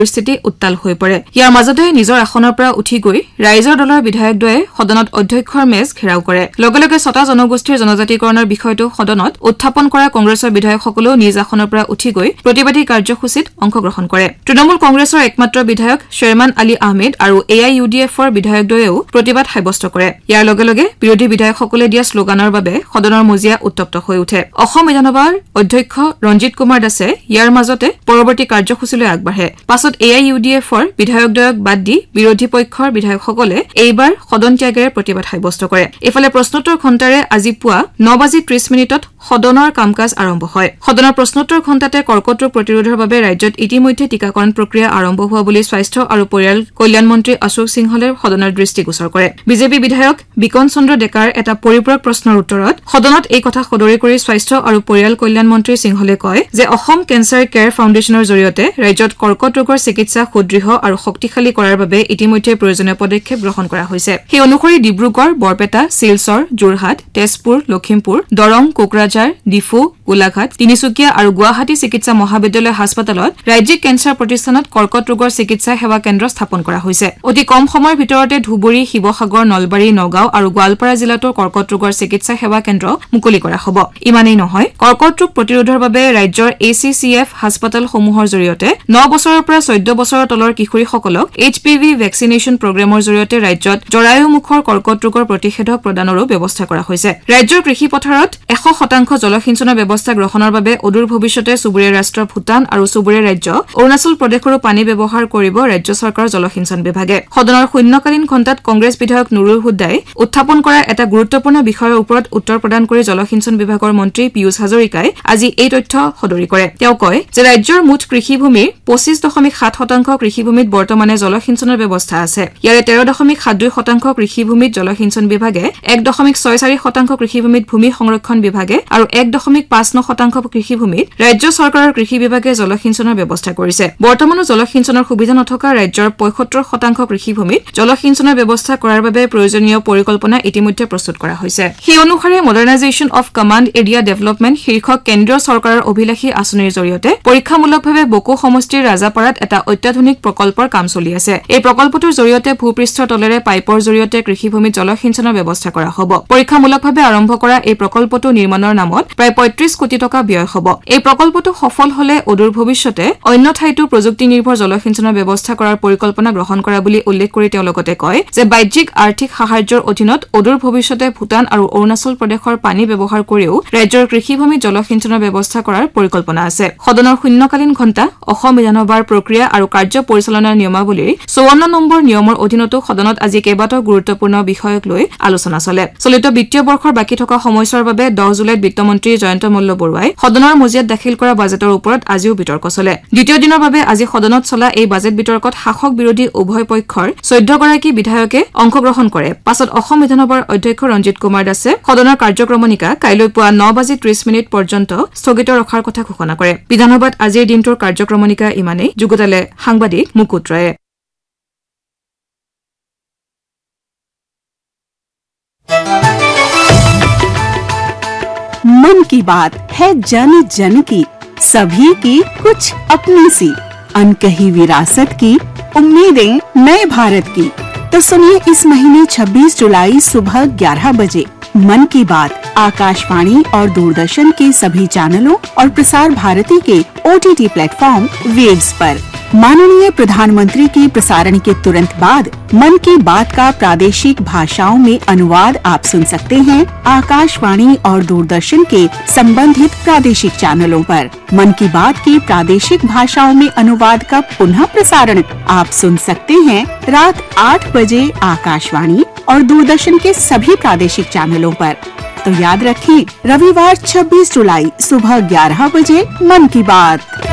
পৰিস্থিতি উত্তাল হৈ পৰে। ইয়াৰ মাজতে নিজৰ আসনৰ পৰা উঠি গৈ ৰাইজৰ দলৰ বিধায়কদ্বয়ে সদনত অধ্যক্ষৰ মেজ ঘেৰাও কৰে। লগে লগে ৬টা জনগোষ্ঠীৰ জনজাতিকৰণৰ বিষয়টো সদনত উত্থাপন কৰা কংগ্ৰেছৰ বিধায়কসকলেও নিজ আসনৰ পৰা উঠি গৈ প্ৰতিবাদী কাৰ্যসূচীত অংশগ্ৰহণ কৰে। তৃণমূল কংগ্ৰেছৰ একমাত্ৰ বিধায়ক শ্বেৰমান আলী আহমেদ আৰু AIUDFৰ বিধায়কদ্বয়েও প্ৰতিবাদ সাব্যস্ত কৰে। ইয়াৰ লগে লগে বিৰোধী বিধায়কসকলে দিয়া শ্লোগানৰ বাবে সদনৰ মজিয়া উত্তপ্ত হৈ উঠে। অসম বিধানসভাৰ অধ্যক্ষ ৰঞ্জিত কুমাৰ দাসে ইয়াৰ মাজতে পৰৱৰ্তী কাৰ্যসূচীলৈ আগবাঢ়ে। পাছত AIUDFৰ বিধায়কদ্বয়ক বাদ দি বিৰোধী পক্ষৰ বিধায়কসকলে এইবাৰ সদন ত্যাগেৰে প্ৰতিবাদ সাব্যস্ত কৰে। ইফালে প্ৰশ্নোত্তৰ ঘণ্টাৰে আজি পুৱা 9:30 সদনৰ কাম কাজ আৰম্ভ হয়। সদনৰ প্ৰশ্নোত্তৰ ঘণ্টাতে কৰ্কট ৰোগ প্ৰতিৰোধৰ বাবে ৰাজ্যত ইতিমধ্যে টীকাকৰণ প্ৰক্ৰিয়া আৰম্ভ হোৱা বুলি স্বাস্থ্য আৰু পৰিয়াল কল্যাণ মন্ত্ৰী অশোক সিংহলে সদনৰ দৃষ্টিগোচৰ কৰে। বিজেপি বিধায়ক বিকন চন্দ্ৰ ডেকাৰ এটা পৰিপূৰক প্ৰশ্নৰ উত্তৰত সদনত এই কথা সদৰি কৰি স্বাস্থ্য আৰু পৰিয়াল কল্যাণ মন্ত্ৰী সিংহলে কয় যে অসম কেঞ্চাৰ কেয়াৰ ফাউণ্ডেশ্যনৰ জৰিয়তে ৰাজ্যত কৰ্কট ৰোগৰ চিকিৎসা সুদৃঢ় আৰু শক্তিশালী কৰাৰ বাবে ইতিমধ্যে প্ৰয়োজনীয় পদক্ষেপ গ্ৰহণ কৰা হৈছে। সেই অনুসৰি ডিব্ৰুগড়, বৰপেটা, শিলচৰ, যোৰহাট, তেজপুৰ, লখিমপুৰ, দৰং, কোকৰাঝাৰ, ডিফু, গোলাঘাট, তিনিচুকীয়া আৰু গুৱাহাটী চিকিৎসা মহাবিদ্যালয় হাস্পতালত ৰাজ্যিক কেঞ্চাৰ প্ৰতিষ্ঠানত কৰ্কট ৰোগৰ চিকিৎসা সেৱা কেন্দ্ৰ স্থাপন কৰা হৈছে। অতি কম সময়ৰ ভিতৰতে ধুবুৰী, শিৱসাগৰ, নলবাৰী, নগাঁও আৰু গোৱালপাৰা জিলাতো কৰ্কট ৰোগৰ চিকিৎসা সেৱা কেন্দ্ৰ মুকলি কৰা হ'ব। ইমানেই নহয়, কৰ্কট ৰোগ প্ৰতিৰোধৰ বাবে ৰাজ্যৰ ACCF হাস্পতালসমূহৰ জৰিয়তে 9 বছৰৰ পৰা 14 বছৰৰ তলৰ কিশোৰীসকলক HPV ভেকচিনেশ্যন প্ৰগ্ৰেমৰ জৰিয়তে ৰাজ্যত জৰায়ুমুখৰ কৰ্কট ৰোগৰ প্ৰতিষেধক প্ৰদানৰো ব্যৱস্থা কৰা হৈছে। ৰাজ্যৰ কৃষি পথাৰত 100% জলসিঞ্চনৰ ব্যৱস্থা গ্ৰহণৰ বাবে অদূৰ ভৱিষ্যতে চুবুৰীয়া ৰাষ্ট্ৰ ভূটান আৰু চুবুৰীয়া ৰাজ্য অৰুণাচল প্ৰদেশৰো পানী ব্যৱহাৰ কৰিব ৰাজ্য চৰকাৰৰ জলসিঞ্চন বিভাগে। সদনৰ শূন্যকালীন ঘণ্টাত কংগ্ৰেছ বিধায়ক নুৰুল হুদাই উত্থাপন কৰা এটা গুৰুত্বপূৰ্ণ বিষয়ৰ ওপৰত উত্তৰ প্ৰদান কৰি জলসিঞ্চন বিভাগৰ মন্ত্ৰী পীয়ুষ হাজৰিকাই আজি এই তথ্য সদৰি কৰে। তেওঁ কয় যে ৰাজ্যৰ মুঠ কৃষিভূমিৰ 25.7% কৃষিভূমিত বৰ্তমানে জলসিঞ্চনৰ ব্যৱস্থা আছে। ইয়াৰে 13.72% কৃষিভূমিত জলসিঞ্চন বিভাগে, 1.64% কৃষিভূমিত ভূমি সংৰক্ষণ বিভাগে আৰু 1.59% কৃষিভূমিত ৰাজ্য চৰকাৰৰ কৃষি বিভাগে জলসিঞ্চনৰ ব্যৱস্থা কৰিছে। বৰ্তমানো জলসিঞ্চনৰ সুবিধা নথকা ৰাজ্যৰ 75% কৃষিভূমিত জলসিঞ্চনৰ ব্যৱস্থা কৰাৰ বাবে প্ৰয়োজনীয় পৰিকল্পনা ইতিমধ্যে প্ৰস্তুত কৰা হৈছে। সেই অনুসাৰে মডাৰ্নাইজেশ্যন অফ কমাণ্ড এৰিয়া ডেভেলপমেণ্ট শীৰ্ষক কেন্দ্ৰীয় চৰকাৰৰ অভিলাষী আঁচনিৰ জৰিয়তে পৰীক্ষামূলকভাৱে বকো সমষ্টিৰ ৰাজাপাৰাত এটা অত্যাধুনিক প্ৰকল্পৰ কাম চলি আছে। এই প্ৰকল্পটোৰ জৰিয়তে ভূপৃষ্ঠৰ তলেৰে পাইপৰ জৰিয়তে কৃষিভূমিত জলসিঞ্চনৰ ব্যৱস্থা কৰা হ'ব। পৰীক্ষামূলকভাৱে আৰম্ভ কৰা এই প্ৰকল্পটো নিৰ্মাণৰ নামত প্ৰায় 35 কোটি টকা ব্যয় হ'ব। এই প্ৰকল্পটো সফল হলে অদূৰ ভৱিষ্যতে অন্য ঠাইতো প্ৰযুক্তি নিৰ্ভৰ জলসিঞ্চনৰ ব্যৱস্থা কৰাৰ পৰিকল্পনা গ্ৰহণ কৰা বুলি উল্লেখ কৰি তেওঁ লগতে কয় যে বাহ্যিক আৰ্থিক সাহায্যৰ অধীনত অদূৰ ভৱিষ্যতে ভূটান আৰু অৰুণাচল প্ৰদেশৰ পানী ব্যৱহাৰ কৰিও ৰাজ্যৰ কৃষিভূমিত জলসিঞ্চনৰ ব্যৱস্থা কৰাৰ পৰিকল্পনা আছে। সদনৰ শূন্যকালীন ঘণ্টা অসম বিধানসভাৰ প্ৰক্ৰিয়া আৰু কাৰ্য পৰিচালনাৰ নিয়মাৱলীৰ 54 নম্বৰ নিয়মৰ অধীনতো সদনত আজি কেইবাটাও গুৰুত্বপূৰ্ণ বিষয়ক লৈ আলোচনা চলে। চলিত বিত্তীয় বৰ্ষৰ বাকী থকা সময়ছোৱাৰ বাবে 10 জুলাইত বিত্তমন্ত্ৰী জয়ন্ত মল্ল বৰুৱাই সদনৰ মজিয়াত দাখিল কৰা বাজেটৰ ওপৰত আজিও বিতৰ্ক চলে। দ্বিতীয় দিনৰ বাবে আজি সদনত চলা এই বাজেট বিতৰ্কত শাসক বিৰোধী উভয় পক্ষৰ 14 গৰাকী বিধায়কে অংশগ্ৰহণ কৰে। পাছত অসম বিধানসভাৰ অধ্যক্ষ ৰঞ্জিত কুমাৰ দাসে সদনৰ কাৰ্যক্ৰমণিকা কাইলৈ পুৱা 9:30 পৰ্যন্ত স্থগিত ৰখাৰ কথা ঘোষণা কৰে। বিধানসভাত আজিৰ দিনটোৰ কাৰ্যক্ৰমণিকা ইমানেই। যুগুতালে সাংবাদিক মুকুট ৰায়ে। मन की बात है जन जन की, सभी की कुछ अपनी सी, अनकही विरासत की, उम्मीदें नए भारत की। तो सुनिए इस महीने 26 जुलाई सुबह 11 बजे मन की बात आकाशवाणी और दूरदर्शन के सभी चैनलों और प्रसार भारती के OTT प्लेटफॉर्म वेव्स पर। माननीय प्रधानमंत्री के प्रसारण के तुरंत बाद मन की बात का प्रादेशिक भाषाओं में अनुवाद आप सुन सकते हैं आकाशवाणी और दूरदर्शन के संबंधित प्रादेशिक चैनलों पर। मन की बात की प्रादेशिक भाषाओं में अनुवाद का पुनः प्रसारण आप सुन सकते हैं रात 8 बजे आकाशवाणी और दूरदर्शन के सभी प्रादेशिक चैनलों पर। तो याद रखें, रविवार 26 जुलाई सुबह 11 बजे मन की बात।